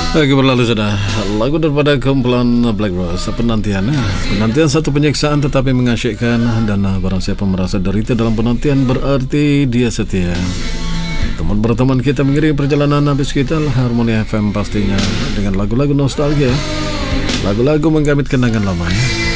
Oke, berlalu sudah lagu daripada kumpulan Black Rose. Penantian satu penyiksaan tetapi mengasyikkan. Dan barang siapa merasa derita dalam penantian berarti dia setia. Teman berteman kita mengiringi perjalanan habis kita Harmoni FM pastinya dengan lagu-lagu nostalgia, lagu-lagu menggamit kenangan lama ya.